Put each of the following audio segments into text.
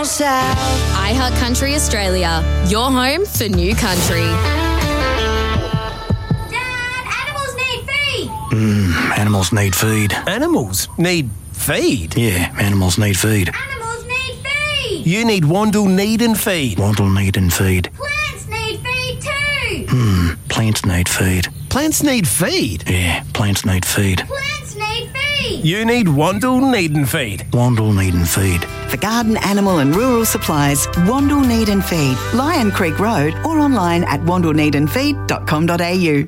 iHeart Country Australia, your home for new country. Dad, animals need feed. Animals need feed. Animals need feed? Yeah, animals need feed. Animals need feed. You need Wandle Need and Feed. Wandle need and feed. Plants need feed too. Plants need feed. Plants need feed? Yeah, plants need feed. Plants need feed. You need Wandle Need and Feed. Wandle need and feed. For garden, animal and rural supplies, Wandle Need and Feed, Lion Creek Road, or online at wandleneedandfeed.com.au.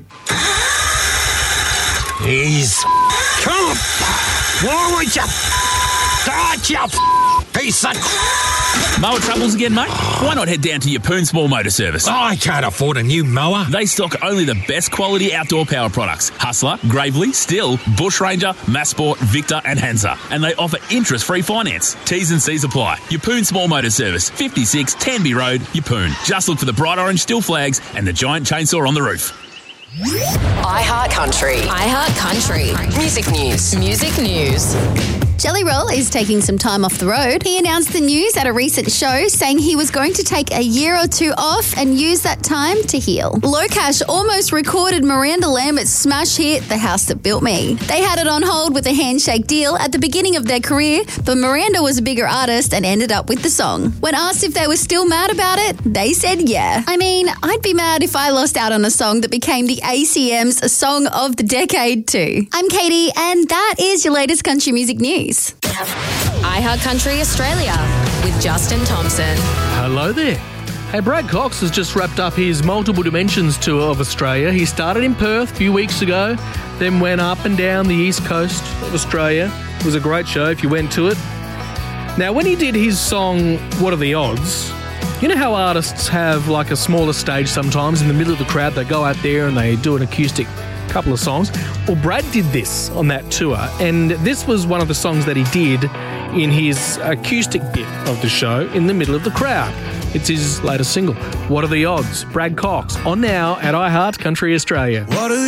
He's come. Why would you? God, you piece of... Mower troubles again, mate? Why not head down to your Poon Small Motor Service? I can't afford a new mower. They stock only the best quality outdoor power products. Hustler, Gravely, Still, Bushranger, Massport, Victor and Hansa. And they offer interest-free finance. T's and C's apply. Your Poon Small Motor Service, 56 Tanby Road, Yeppoon. Just look for the bright orange Still flags and the giant chainsaw on the roof. iHeart Country. iHeart Country. Music news. Music news. Jelly Roll is taking some time off the road. He announced the news at a recent show, saying he was going to take a year or two off and use that time to heal. Locash almost recorded Miranda Lambert's smash hit, The House That Built Me. They had it on hold with a handshake deal at the beginning of their career, but Miranda was a bigger artist and ended up with the song. When asked if they were still mad about it, they said yeah. I mean, I'd be mad if I lost out on a song that became the ACM's Song of the Decade too. I'm Katie, and that is your latest country music news. iHeart Country Australia with Justin Thompson. Hello there. Hey, Brad Cox has just wrapped up his Multiple Dimensions tour of Australia. He started in Perth a few weeks ago, then went up and down the east coast of Australia. It was a great show if you went to it. Now, when he did his song, What Are the Odds? You know how artists have like a smaller stage sometimes in the middle of the crowd? They go out there and they do an acoustic couple of songs. Well, Brad did this on that tour, and this was one of the songs that he did in his acoustic bit of the show in the middle of the crowd. It's his latest single, What Are the Odds? Brad Cox, on now at iHeart Country Australia.